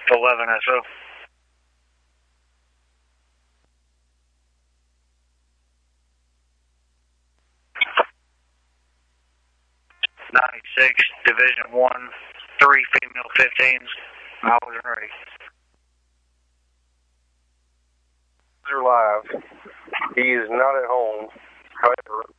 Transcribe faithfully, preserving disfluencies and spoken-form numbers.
eleven S O. ninety-six, Division one, three female fifteens. I wasn't ready. They're live. He is not at home. However,